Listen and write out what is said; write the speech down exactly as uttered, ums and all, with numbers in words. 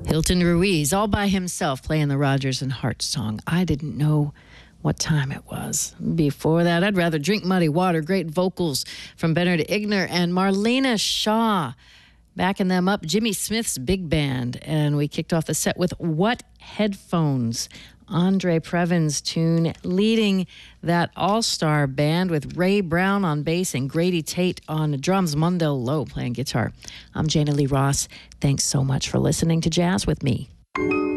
Hilton Ruiz, all by himself, playing the Rodgers and Hart song. I didn't know what time it was. Before that, I'd rather drink muddy water. Great vocals from Bernard Igner and Marlena Shaw. Backing them up, Jimmy Smith's big band. And we kicked off the set with What Headphones? Andre Previn's tune, leading that all-star band with Ray Brown on bass and Grady Tate on drums, Mundell Lowe playing guitar. I'm Jana Lee Ross. Thanks so much for listening to Jazz with me.